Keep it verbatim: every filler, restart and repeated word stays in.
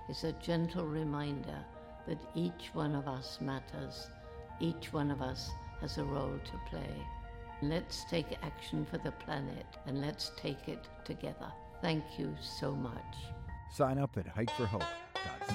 is a gentle reminder that each one of us matters. Each one of us has a role to play. Let's take action for the planet, and let's take it together. Thank you so much. Sign up at hike for hope dot